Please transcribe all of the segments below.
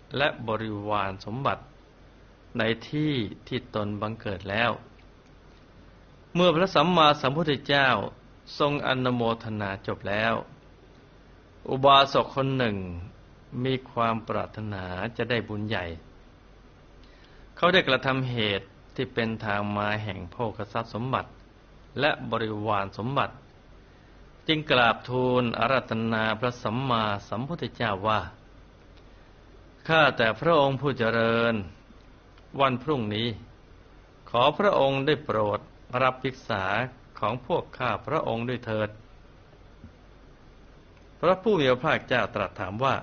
และบริวารสมบัติในที่ที่ตนบังเกิดแล้วเมื่อพระสัมมาสัมพุทธเจ้าทรงอนุโมทนาจบแล้วอุบาสกคนหนึ่งมีความปรารถนาจะได้บุญใหญ่เขาได้กระทำเหตุที่เป็นทางมาแห่งโภคทรัพย์สมบัติและบริวารสมบัติจึงกราบทูลอาราธนาพระสัมมาสัมพุทธเจ้าว่าข้าแต่พระองค์ผู้เจริญวันพรุ่งนี้ขอพระองค์ได้โปรดรับภิกษาของพวกข้าพระองค์ด้วยเถิดพระผู้มีพระภาคเจ้าตรัสถามว่า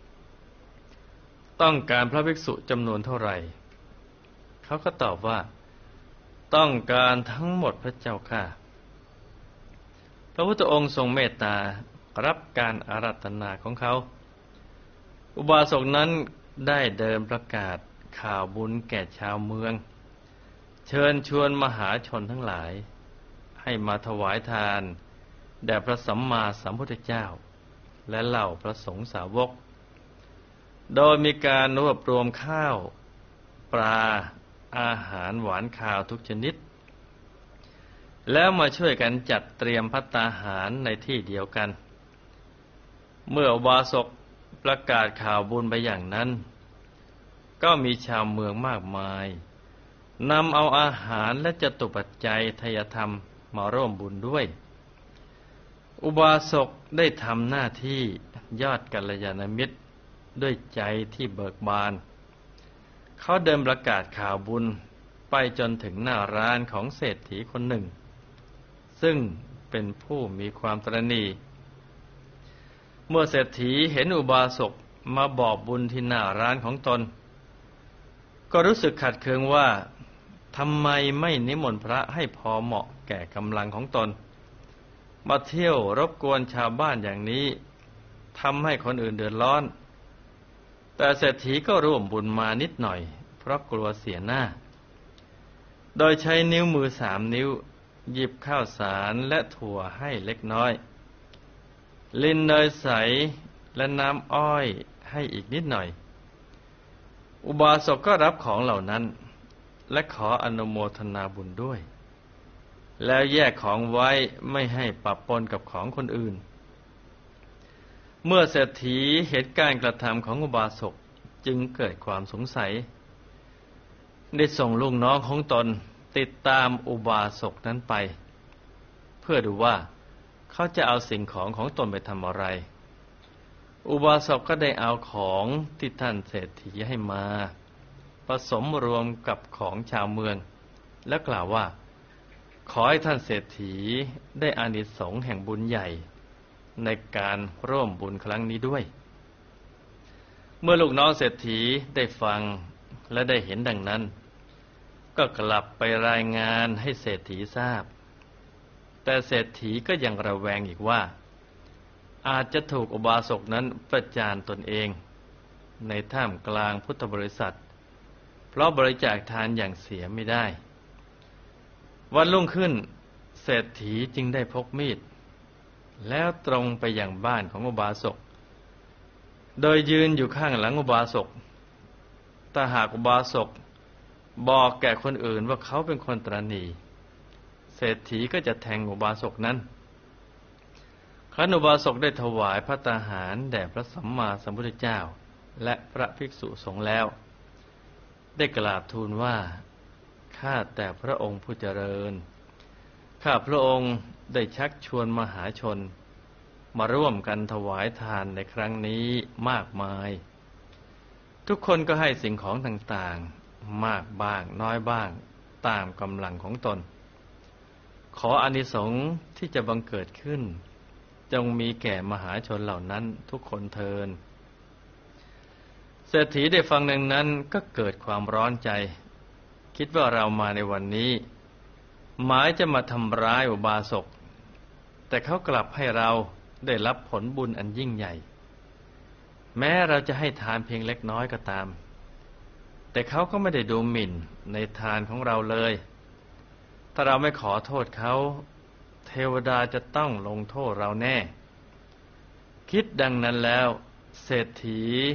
ต้องการพระภิกษุจำนวนเท่าไหร่เขาก็ตอบว่าต้องการทั้งหมดพระเจ้าค่ะพระพุทธองค์ทรงเมตตารับการอาราธนาของเขาอุบาสกนั้นได้เดินประกาศข่าวบุญแก่ชาวเมืองเชิญชวนมหาชนทั้งหลายให้มาถวายทานแด่พระสัมมาสัมพุทธเจ้าและเหล่าพระสงฆ์สาวกโดยมีการรวบรวมข้าวปลาอาหารหวานข้าวทุกชนิดแล้วมาช่วยกันจัดเตรียมภัตตาหารในที่เดียวกันเมื่ออุบาสกประกาศข่าวบุญไปอย่างนั้นก็มีชาวเมืองมากมายนำเอาอาหารและจตุปัจจัยทายธรรมมาร่วมบุญด้วยอุบาสกได้ทำหน้าที่ยอดกัลยาณมิตรด้วยใจที่เบิกบานเขาเดินประกาศข่าวบุญไปจนถึงหน้าร้านของเศรษฐีคนหนึ่งซึ่งเป็นผู้มีความตระหนี่เมื่อเศรษฐีเห็นอุบาสกมาบอกบุญที่หน้าร้านของตนก็รู้สึกขัดเคืองว่าทำไมไม่นิมนต์พระให้พอเหมาะแก่กำลังของตนมาเที่ยวรบกวนชาวบ้านอย่างนี้ทำให้คนอื่นเดือดร้อนแต่เศรษฐีก็ร่วมบุญมานิดหน่อยเพราะกลัวเสียหน้าโดยใช้นิ้วมือ3 นิ้วหยิบข้าวสารและถั่วให้เล็กน้อยลิ้นเนยใสและน้ำอ้อยให้อีกนิดหน่อยอุบาสกก็รับของเหล่านั้นและขออนุโมทนาบุญด้วยแล้วแยกของไว้ไม่ให้ปะปนกับของคนอื่นเมื่อเศรษฐีเห็นการกระทำของอุบาสกจึงเกิดความสงสัยได้ส่งลูกน้องของตนติดตามอุบาสกนั้นไปเพื่อดูว่าเขาจะเอาสิ่งของของตนไปทำอะไรอุบาสกก็ได้เอาของที่ท่านเศรษฐีให้มาผสมรวมกับของชาวเมืองและกล่าวว่าขอให้ท่านเศรษฐีได้อานิสงส์แห่งบุญใหญ่ในการร่วมบุญครั้งนี้ด้วยเมื่อลูกน้องเศรษฐีได้ฟังและได้เห็นดังนั้นก็กลับไปรายงานให้เศรษฐีทราบแต่เศรษฐีก็ยังระแวงอีกว่าอาจจะถูกอุบาสกนั้นประจานตนเองในท่ามกลางพุทธบริษัทเพราะบริจาคทานอย่างเสียไม่ได้วันรุ่งขึ้นเศรษฐีจึงได้พกมีดแล้วตรงไปยังบ้านของอุบาสกโดยยืนอยู่ข้างหลังอุบาสกถ้าหากอุบาสกบอกแก่คนอื่นว่าเขาเป็นคนตระหนี่เศรษฐีก็จะแทงอุบาสกนั้นครั้นอุบาสกได้ถวายภัตตาหารแด่พระสัมมาสัมพุทธเจ้าและพระภิกษุสงฆ์แล้วได้กราบทูลว่าข้าแต่พระองค์ผู้เจริญข้าพระองค์ได้ชักชวนมหาชนมาร่วมกันถวายทานในครั้งนี้มากมายทุกคนก็ให้สิ่งของต่างๆมากบ้างน้อยบ้างตามกำลังของตนขออานิสงส์ที่จะบังเกิดขึ้นจงมีแก่มหาชนเหล่านั้นทุกคนเทินเศรษฐีได้ฟังดังนั้นก็เกิดความร้อนใจคิดว่าเรามาในวันนี้หมายจะมาทำร้ายอุบาสกแต่เขากลับให้เราได้รับผลบุญอันยิ่งใหญ่แม้เราจะให้ทานเพียงเล็กน้อยก็ตามแต่เขาก็ไม่ได้ดูหมิ่นในทานของเราเลยถ้าเราไม่ขอโทษเขาเทวดาจะต้องลงโทษเราแน่คิดดังนั้นแล้วเศรษฐี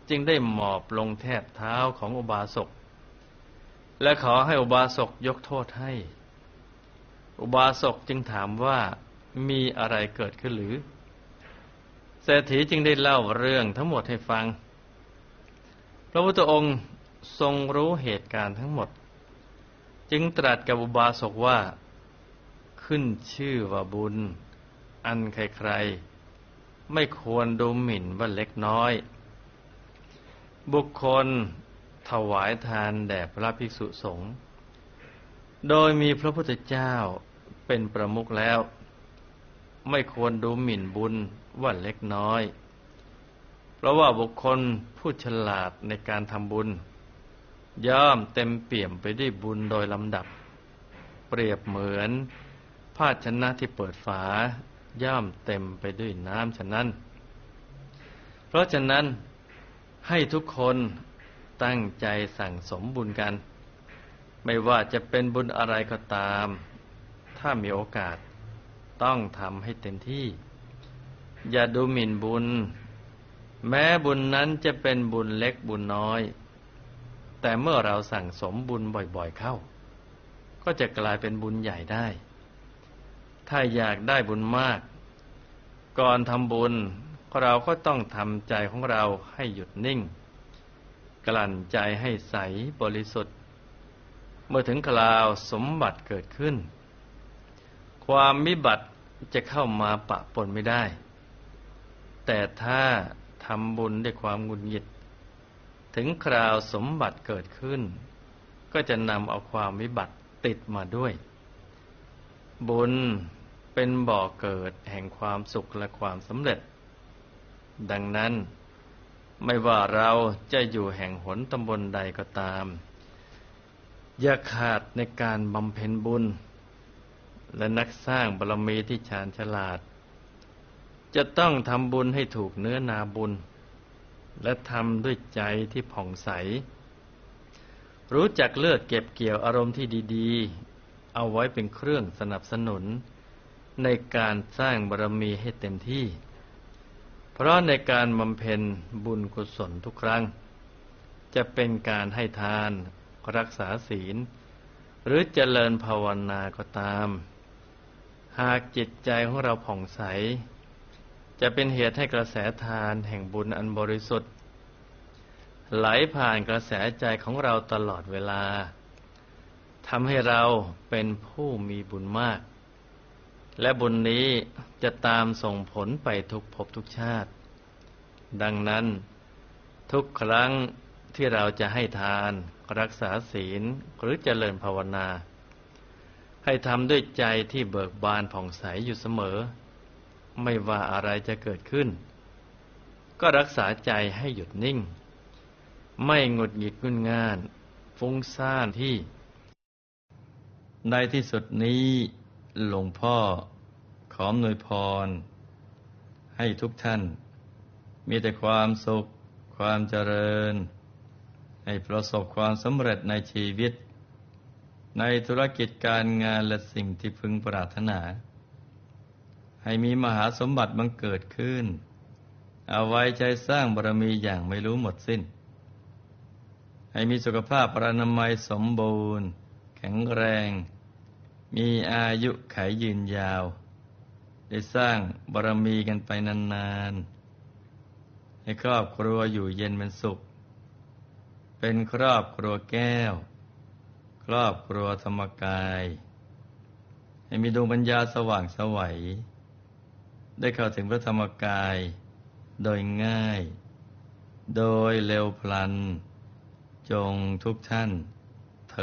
จึงได้หมอบลงแทบเท้าของอุบาสกและขอให้อุบาสกยกโทษให้อุบาสกจึงถามว่ามีอะไรเกิดขึ้นหรือเศรษฐีจึงได้เล่าเรื่องทั้งหมดให้ฟังพระพุทธองค์ทรงรู้เหตุการณ์ทั้งหมดจึงตรัสกับอุบาสกว่าขึ้นชื่อว่าบุญอันใครๆไม่ควรดูหมิ่นว่าเล็กน้อยบุคคลถวายทานแด่พระภิกษุสงฆ์โดยมีพระพุทธเจ้าเป็นประมุขแล้วไม่ควรดูหมิ่นบุญว่าเล็กน้อยเพราะว่าบุคคลผู้ฉลาดในการทำบุญย่อมเต็มเปี่ยมไปด้วยบุญโดยลำดับเปรียบเหมือนภาชนะที่เปิดฝาย่อมเต็มไปด้วยน้ำฉะนั้นเพราะฉะนั้นให้ทุกคนตั้งใจสั่งสมบุญกันไม่ว่าจะเป็นบุญอะไรก็ตามถ้ามีโอกาสต้องทำให้เต็มที่อย่าดูหมิ่นบุญแม้บุญนั้นจะเป็นบุญเล็กบุญน้อยแต่เมื่อเราสั่งสมบุญบ่อยๆเข้าก็จะกลายเป็นบุญใหญ่ได้ถ้าอยากได้บุญมากก่อนทำบุญเราก็ต้องทำใจของเราให้หยุดนิ่งกลั่นใจให้ใสบริสุทธิ์เมื่อถึงคราวสมบัติเกิดขึ้นความวิบัติจะเข้ามาปะปนไม่ได้แต่ถ้าทำบุญด้วยความหงุดหงิดถึงคราวสมบัติเกิดขึ้นก็จะนำเอาความวิบัติติดมาด้วยบุญเป็นบ่อเกิดแห่งความสุขและความสำเร็จดังนั้นไม่ว่าเราจะอยู่แห่งหนตำบลใดก็ตามอย่าขาดในการบำเพ็ญบุญและนักสร้างบารมีที่ชาญฉลาดจะต้องทำบุญให้ถูกเนื้อนาบุญและทำด้วยใจที่ผ่องใสรู้จักเลือกเก็บเกี่ยวอารมณ์ที่ดีๆเอาไว้เป็นเครื่องสนับสนุนในการสร้างบารมีให้เต็มที่เพราะในการบำเพ็ญบุญกุศลทุกครั้งจะเป็นการให้ทานรักษาศีลหรือเจริญภาวนาก็ตามหากจิตใจของเราผ่องใสจะเป็นเหตุให้กระแสทานแห่งบุญอันบริสุทธิ์ไหลผ่านกระแสใจของเราตลอดเวลาทำให้เราเป็นผู้มีบุญมากและบุญนี้จะตามส่งผลไปทุกภพทุกชาติดังนั้นทุกครั้งที่เราจะให้ทานรักษาศีลหรือเจริญภาวนาให้ทำด้วยใจที่เบิกบานผ่องใสอยู่เสมอไม่ว่าอะไรจะเกิดขึ้นก็รักษาใจให้หยุดนิ่งไม่หงุดหงิดงุนง่านฟุ้งซ่านที่ในที่สุดนี้หลวงพ่อขออำนวยพรให้ทุกท่านมีแต่ความสุขความเจริญให้ประสบความสำเร็จในชีวิตในธุรกิจการงานและสิ่งที่พึงปรารถนาให้มีมหาสมบัติบังเกิดขึ้นเอาไว้ใจสร้างบารมีอย่างไม่รู้หมดสิ้นให้มีสุขภาพพรรณนามัยสมบูรณ์แข็งแรงมีอายุขัยยืนยาวได้สร้างบารมีกันไปนานๆให้ครอบครัวอยู่เย็นเป็นสุขเป็นครอบครัวแก้วครอบครัวธรรมกายให้มีดวงปัญญาสว่างไสวได้เข้าถึงพระธรรมกายโดยง่ายโดยเร็วพลันจงทุกท่าน